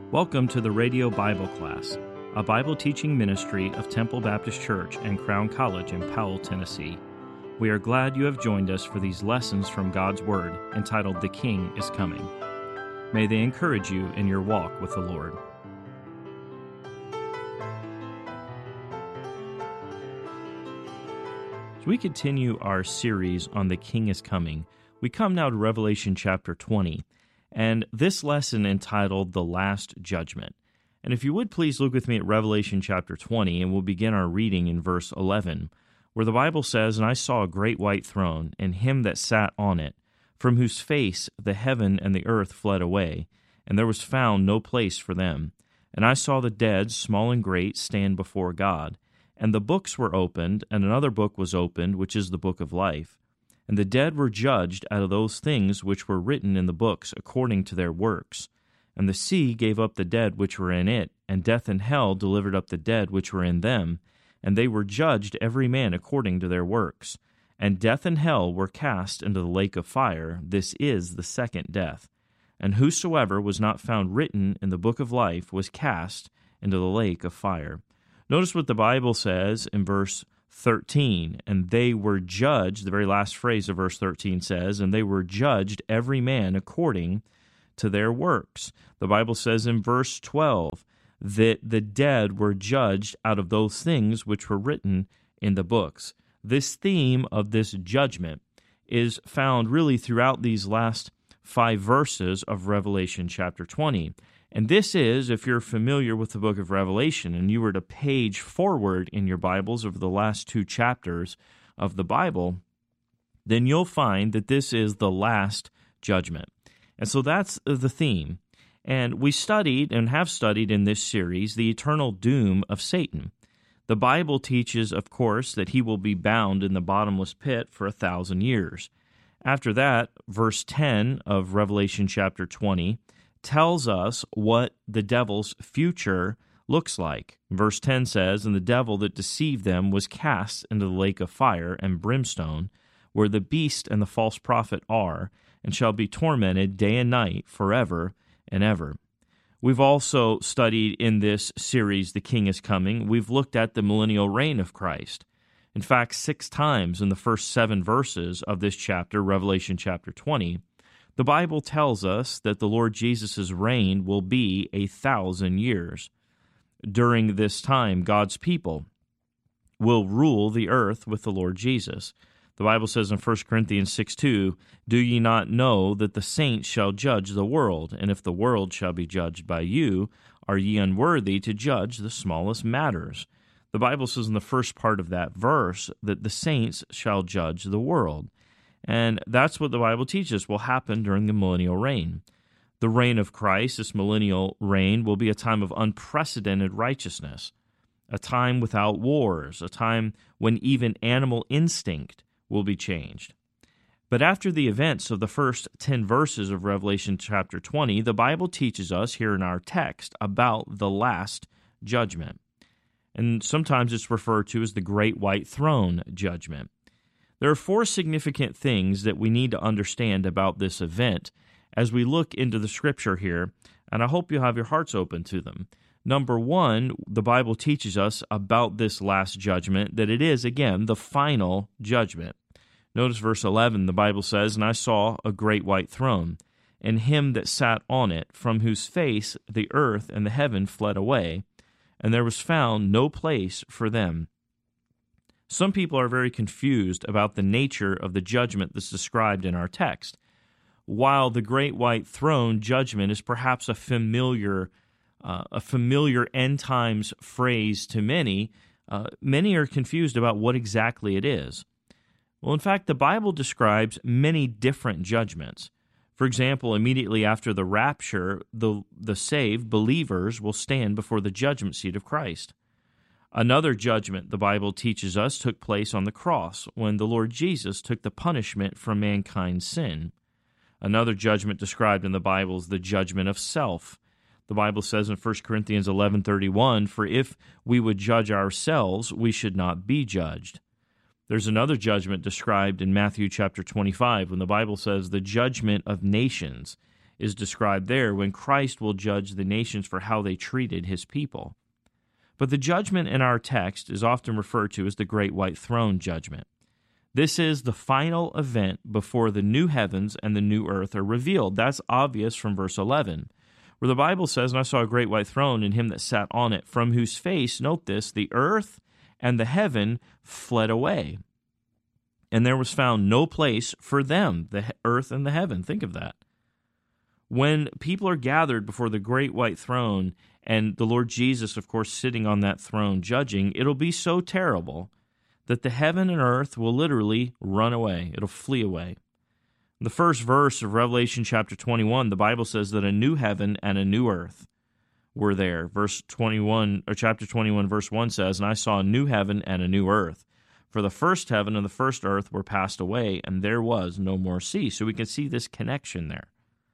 Welcome to the Radio Bible Class, a Bible teaching ministry of Temple Baptist Church and Crown College in Powell, Tennessee. We are glad you have joined us for these lessons from God's Word entitled The King is Coming. May they encourage you in your walk with the Lord. As we continue our series on The King is Coming, we come now to Revelation chapter 20, and this lesson entitled The Last Judgment. And if you would please look with me at Revelation chapter 20, and we'll begin our reading in verse 11, where the Bible says, "And I saw a great white throne, and him that sat on it, from whose face the heaven and the earth fled away, and there was found no place for them. And I saw the dead, small and great, stand before God. And the books were opened, and another book was opened, which is the book of life. And the dead were judged out of those things which were written in the books according to their works. And the sea gave up the dead which were in it, and death and hell delivered up the dead which were in them, and they were judged every man according to their works. And death and hell were cast into the lake of fire. This is the second death. And whosoever was not found written in the book of life was cast into the lake of fire." Notice what the Bible says in verse 13, and they were judged, the very last phrase of verse 13 says, and they were judged every man according to their works. The Bible says in verse 12 that the dead were judged out of those things which were written in the books. This theme of this judgment is found really throughout these last 5 verses of Revelation chapter 20. And this is, if you're familiar with the book of Revelation, and you were to page forward in your Bibles over the last 2 chapters of the Bible, then you'll find that this is the last judgment. And so that's the theme. And we studied and have studied in this series the eternal doom of Satan. The Bible teaches, of course, that he will be bound in the bottomless pit for 1,000 years. After that, verse 10 of Revelation chapter 20 tells us what the devil's future looks like. Verse 10 says, "And the devil that deceived them was cast into the lake of fire and brimstone, where the beast and the false prophet are, and shall be tormented day and night forever and ever." We've also studied in this series, The King is Coming. We've looked at the millennial reign of Christ. In fact, 6 times in the first 7 verses of this chapter, Revelation chapter 20, the Bible tells us that the Lord Jesus' reign will be 1,000 years. During this time, God's people will rule the earth with the Lord Jesus. The Bible says in 1 Corinthians 6:2, "Do ye not know that the saints shall judge the world? And if the world shall be judged by you, are ye unworthy to judge the smallest matters?" The Bible says in the first part of that verse that the saints shall judge the world. And that's what the Bible teaches will happen during the millennial reign. The reign of Christ, this millennial reign, will be a time of unprecedented righteousness, a time without wars, a time when even animal instinct will be changed. But after the events of the first 10 verses of Revelation chapter 20, the Bible teaches us here in our text about the last judgment. And sometimes it's referred to as the Great White Throne Judgment. There are 4 significant things that we need to understand about this event as we look into the Scripture here, and I hope you'll have your hearts open to them. Number 1, the Bible teaches us about this last judgment, that it is, again, the final judgment. Notice verse 11, the Bible says, "And I saw a great white throne, and him that sat on it, from whose face the earth and the heaven fled away, and there was found no place for them." Some people are very confused about the nature of the judgment that's described in our text. While the great white throne judgment is perhaps a familiar end times phrase to many, many are confused about what exactly it is. Well, in fact, the Bible describes many different judgments. For example, immediately after the rapture, the saved believers will stand before the judgment seat of Christ. Another judgment, the Bible teaches us, took place on the cross when the Lord Jesus took the punishment for mankind's sin. Another judgment described in the Bible is the judgment of self. The Bible says in 1 Corinthians 11:31, "For if we would judge ourselves, we should not be judged." There's another judgment described in Matthew chapter 25 when the Bible says the judgment of nations. is described there when Christ will judge the nations for how they treated his people. But the judgment in our text is often referred to as the Great White Throne Judgment. This is the final event before the new heavens and the new earth are revealed. That's obvious from verse 11, where the Bible says, "And I saw a great white throne, and him that sat on it, from whose face," note this, "the earth and the heaven fled away. And there was found no place for them," the earth and the heaven. Think of that. When people are gathered before the great white throne, and the Lord Jesus, of course, sitting on that throne judging, it'll be so terrible that the heaven and earth will literally run away. It'll flee away. In the first verse of Revelation chapter 21, the Bible says that a new heaven and a new earth were there. Verse 21, or chapter 21, verse 1 says, "And I saw a new heaven and a new earth. For the first heaven and the first earth were passed away, and there was no more sea." So we can see this connection there.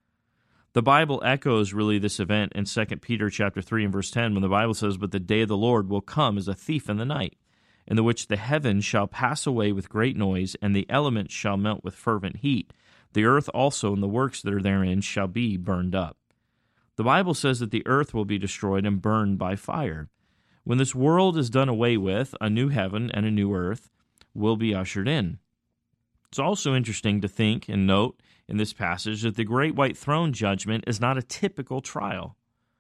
The Bible echoes really this event in 2 Peter chapter 3 and verse 10 when the Bible says, "But the day of the Lord will come as a thief in the night, in the which the heavens shall pass away with great noise, and the elements shall melt with fervent heat. The earth also and the works that are therein shall be burned up." The Bible says that the earth will be destroyed and burned by fire. When this world is done away with, a new heaven and a new earth will be ushered in. It's also interesting to think and note in this passage that the great white throne judgment is not a typical trial.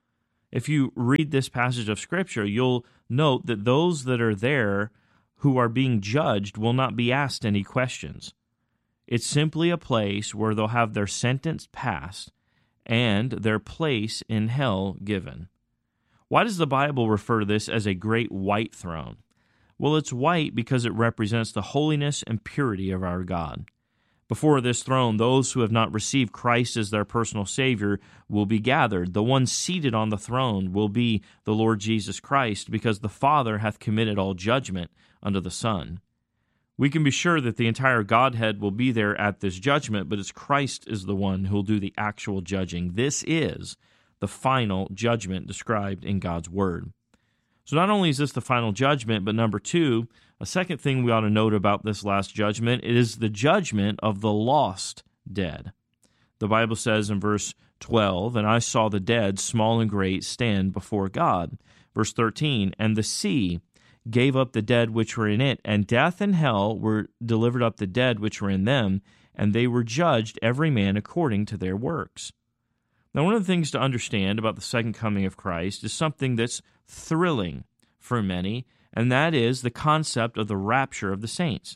If you read this passage of Scripture, you'll note that those that are there who are being judged will not be asked any questions. It's simply a place where they'll have their sentence passed and their place in hell given. Why does the Bible refer to this as a great white throne? Well, it's white because it represents the holiness and purity of our God. Before this throne, those who have not received Christ as their personal Savior will be gathered. The one seated on the throne will be the Lord Jesus Christ, because the Father hath committed all judgment unto the Son. We can be sure that the entire Godhead will be there at this judgment, but it's Christ is the one who will do the actual judging. This is the final judgment described in God's Word. So not only is this the final judgment, but number two, a second thing we ought to note about this last judgment, it is the judgment of the lost dead. The Bible says in verse 12, "And I saw the dead, small and great, stand before God." Verse 13, "And the sea gave up the dead which were in it, and death and hell were delivered up the dead which were in them, and they were judged every man according to their works." Now, one of the things to understand about the second coming of Christ is something that's thrilling for many, and that is the concept of the rapture of the saints.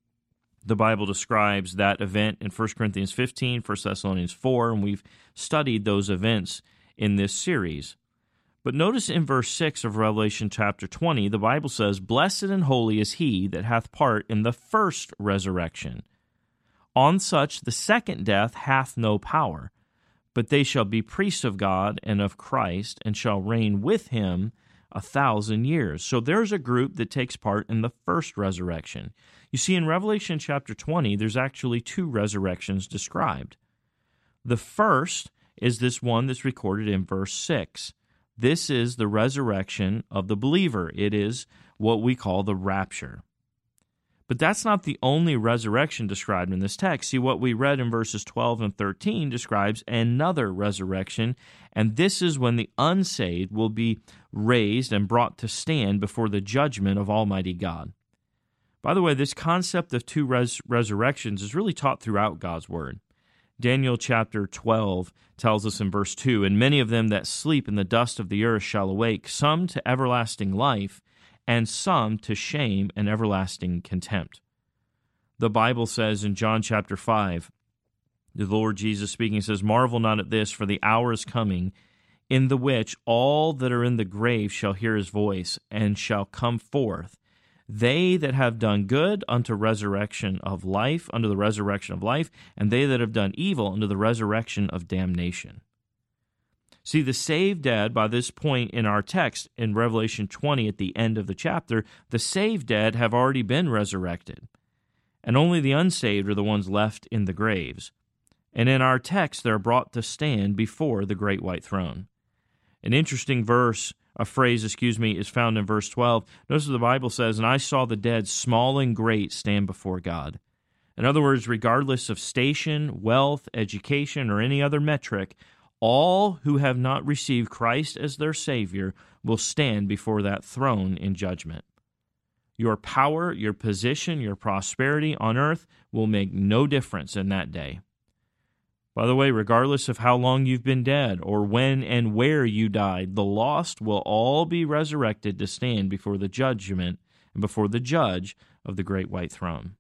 The Bible describes that event in 1 Corinthians 15, 1 Thessalonians 4, and we've studied those events in this series. But notice in verse 6 of Revelation chapter 20, the Bible says, "Blessed and holy is he that hath part in the first resurrection. On such the second death hath no power, but they shall be priests of God and of Christ, and shall reign with him 1,000 years." So there's a group that takes part in the first resurrection. You see, in Revelation chapter 20, there's actually two resurrections described. The first is this one that's recorded in verse 6. This is the resurrection of the believer. It is what we call the rapture. But that's not the only resurrection described in this text. See, what we read in verses 12 and 13 describes another resurrection, and this is when the unsaved will be raised and brought to stand before the judgment of Almighty God. By the way, this concept of two resurrections is really taught throughout God's Word. Daniel chapter 12 tells us in verse 2, "And many of them that sleep in the dust of the earth shall awake, some to everlasting life, and some to shame and everlasting contempt." The Bible says in John chapter 5, the Lord Jesus speaking says, "Marvel not at this, for the hour is coming, in the which all that are in the grave shall hear his voice, and shall come forth, they that have done good unto resurrection of life, unto the resurrection of life, and they that have done evil unto the resurrection of damnation." See, the saved dead, by this point in our text, in Revelation 20 at the end of the chapter, the saved dead have already been resurrected, and only the unsaved are the ones left in the graves. And in our text, they're brought to stand before the great white throne. An interesting phrase is found in verse 12. Notice what the Bible says, "And I saw the dead, small and great, stand before God. In other words, regardless of station, wealth, education, or any other metric, all who have not received Christ as their Savior will stand before that throne in judgment. Your power, your position, your prosperity on earth will make no difference in that day. By the way, regardless of how long you've been dead or when and where you died, the lost will all be resurrected to stand before the judgment and before the judge of the great white throne.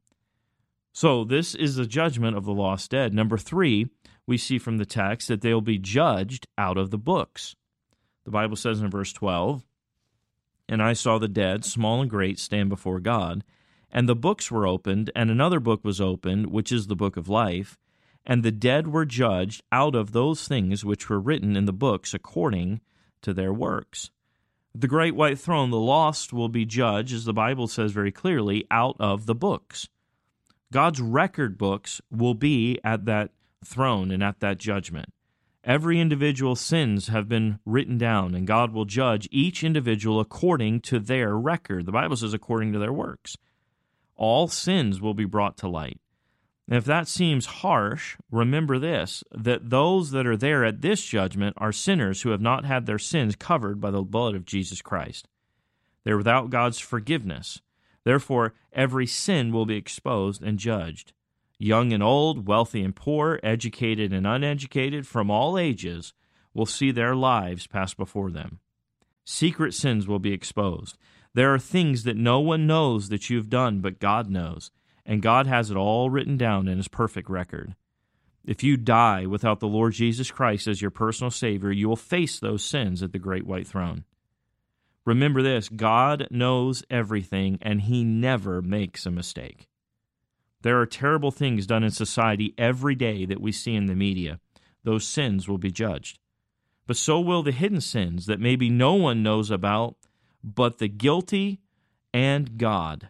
So this is the judgment of the lost dead. Number 3, we see from the text that they will be judged out of the books. The Bible says in verse 12, "And I saw the dead, small and great, stand before God, and the books were opened, and another book was opened, which is the book of life. And the dead were judged out of those things which were written in the books according to their works." The great white throne, the lost will be judged, as the Bible says very clearly, out of the books. God's record books will be at that throne and at that judgment. Every individual's sins have been written down, and God will judge each individual according to their record. The Bible says according to their works. All sins will be brought to light. And if that seems harsh, remember this, that those that are there at this judgment are sinners who have not had their sins covered by the blood of Jesus Christ. They're without God's forgiveness. Therefore, every sin will be exposed and judged. Young and old, wealthy and poor, educated and uneducated, from all ages, will see their lives pass before them. Secret sins will be exposed. There are things that no one knows that you've done, but God knows. And God has it all written down in His perfect record. If you die without the Lord Jesus Christ as your personal Savior, you will face those sins at the great white throne. Remember this, God knows everything, and He never makes a mistake. There are terrible things done in society every day that we see in the media. Those sins will be judged. But so will the hidden sins that maybe no one knows about, but the guilty and God.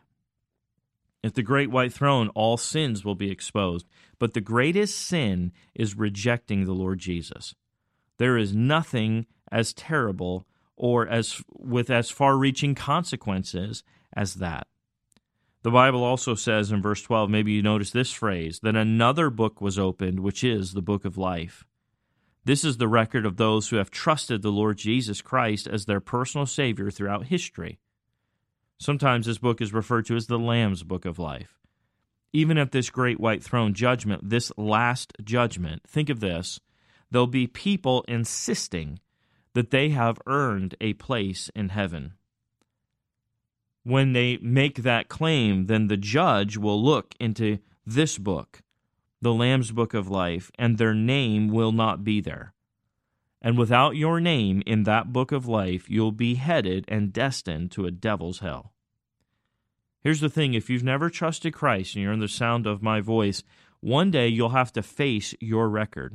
At the great white throne, all sins will be exposed. But the greatest sin is rejecting the Lord Jesus. There is nothing as terrible or with as far-reaching consequences as that. The Bible also says in verse 12, maybe you notice this phrase, that another book was opened, which is the book of life. This is the record of those who have trusted the Lord Jesus Christ as their personal Savior throughout history. Sometimes this book is referred to as the Lamb's Book of Life. Even at this great white throne judgment, this last judgment, think of this, there'll be people insisting that they have earned a place in heaven. When they make that claim, then the judge will look into this book, the Lamb's Book of Life, and their name will not be there. And without your name in that book of life, you'll be headed and destined to a devil's hell. Here's the thing, if you've never trusted Christ and you're in the sound of my voice, one day you'll have to face your record.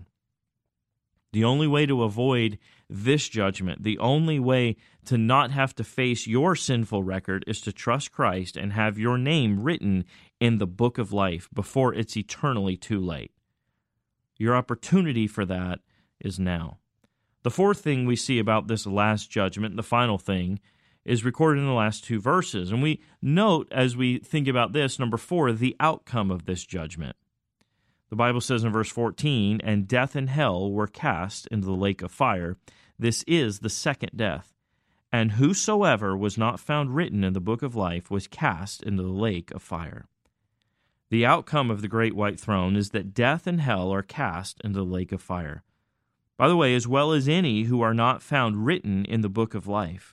The only way to avoid this judgment, the only way to not have to face your sinful record is to trust Christ and have your name written in the book of life before it's eternally too late. Your opportunity for that is now. The fourth thing we see about this last judgment, the final thing, is recorded in the last two verses. And we note, as we think about this, number 4, the outcome of this judgment. The Bible says in verse 14, "And death and hell were cast into the lake of fire. This is the second death. And whosoever was not found written in the book of life was cast into the lake of fire." The outcome of the great white throne is that death and hell are cast into the lake of fire. By the way, as well as any who are not found written in the book of life.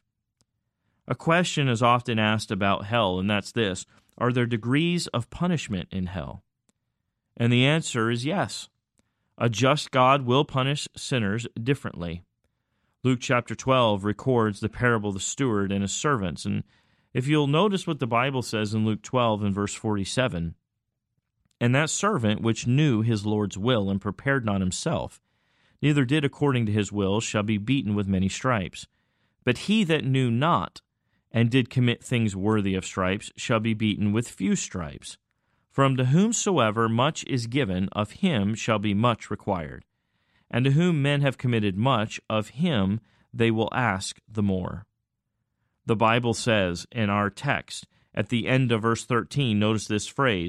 A question is often asked about hell, and that's this: are there degrees of punishment in hell? And the answer is yes. A just God will punish sinners differently. Luke chapter 12 records the parable of the steward and his servants. And if you'll notice what the Bible says in Luke 12 and verse 47, "And that servant which knew his Lord's will and prepared not himself, neither did according to his will, shall be beaten with many stripes. But he that knew not, and did commit things worthy of stripes, shall be beaten with few stripes. For unto whomsoever much is given, of him shall be much required. And to whom men have committed much, of him they will ask the more." The Bible says in our text, at the end of verse 13, notice this phrase,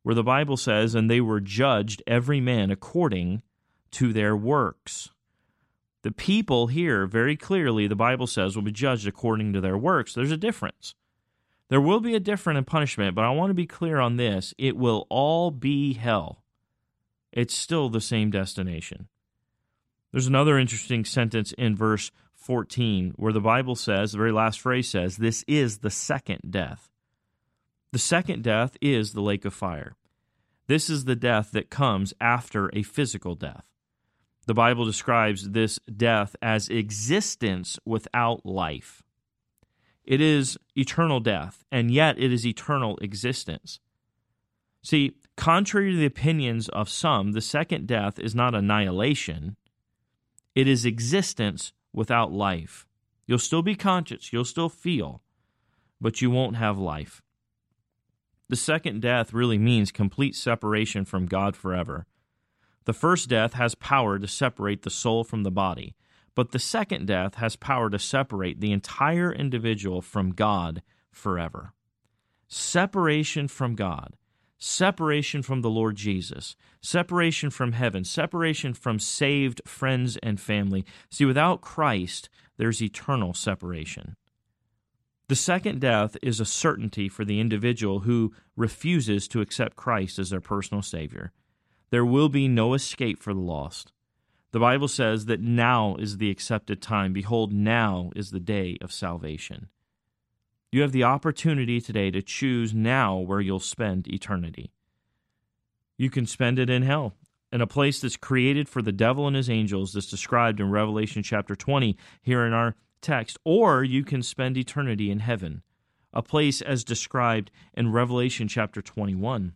where the Bible says, "And they were judged every man according to their works." The people here, very clearly, the Bible says, will be judged according to their works. There's a difference. There will be a difference in punishment, but I want to be clear on this. It will all be hell. It's still the same destination. There's another interesting sentence in verse 14 where the Bible says, the very last phrase says, this is the second death. The second death is the lake of fire. This is the death that comes after a physical death. The Bible describes this death as existence without life. It is eternal death, and yet it is eternal existence. See, contrary to the opinions of some, the second death is not annihilation. It is existence without life. You'll still be conscious, you'll still feel, but you won't have life. The second death really means complete separation from God forever. The first death has power to separate the soul from the body, but the second death has power to separate the entire individual from God forever. Separation from God, separation from the Lord Jesus, separation from heaven, separation from saved friends and family. See, without Christ, there's eternal separation. The second death is a certainty for the individual who refuses to accept Christ as their personal Savior. There will be no escape for the lost. The Bible says that now is the accepted time. Behold, now is the day of salvation. You have the opportunity today to choose now where you'll spend eternity. You can spend it in hell, in a place that's created for the devil and his angels, that's described in Revelation chapter 20 here in our text, or you can spend eternity in heaven, a place as described in Revelation chapter 21.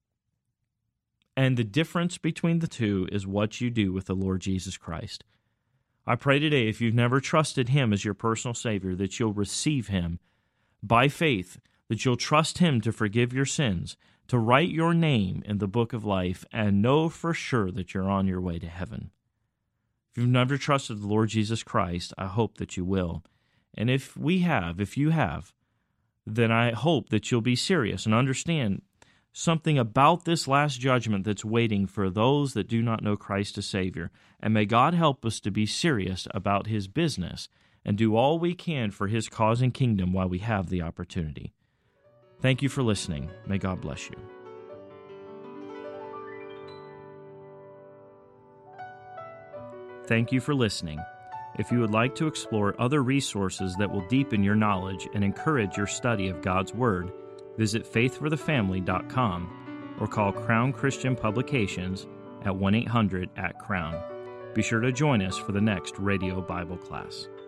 And the difference between the two is what you do with the Lord Jesus Christ. I pray today, if you've never trusted Him as your personal Savior, that you'll receive Him by faith, that you'll trust Him to forgive your sins, to write your name in the book of life, and know for sure that you're on your way to heaven. If you've never trusted the Lord Jesus Christ, I hope that you will. And if you have, then I hope that you'll be serious and understand something about this last judgment that's waiting for those that do not know Christ as Savior. And may God help us to be serious about His business and do all we can for His cause and kingdom while we have the opportunity. Thank you for listening. May God bless you. Thank you for listening. If you would like to explore other resources that will deepen your knowledge and encourage your study of God's Word, visit faithforthefamily.com or call Crown Christian Publications at 1-800-AT-CROWN. Be sure to join us for the next radio Bible class.